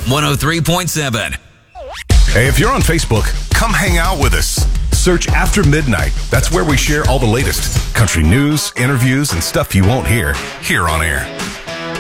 103.7. Hey, if you're on Facebook, come hang out with us. Search After Midnight. That's where we share all the latest country news, interviews, and stuff you won't hear here on air.